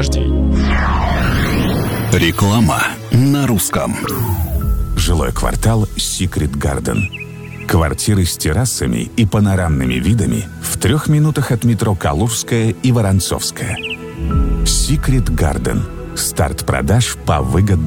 дождей. Реклама на русском. Жилой квартал Secret Garden. Квартиры с террасами и панорамными видами в 3 минутах от метро Калужская и Воронцовская. Secret Garden. Старт продаж по выгодным